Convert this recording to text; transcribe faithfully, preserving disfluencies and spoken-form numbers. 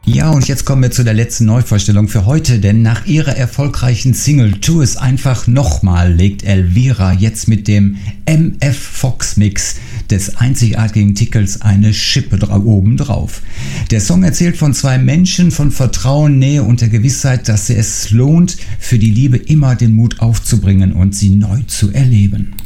Ja, und jetzt kommen wir zu der letzten Neuvorstellung für heute, denn nach ihrer erfolgreichen Single Tu es einfach nochmal legt Elvira jetzt mit dem M F Fox Mix des einzigartigen Titels eine Schippe dra- oben drauf. Der Song erzählt von zwei Menschen, von Vertrauen, Nähe und der Gewissheit, dass es lohnt, für die Liebe immer den Mut aufzubringen und sie neu zu erleben.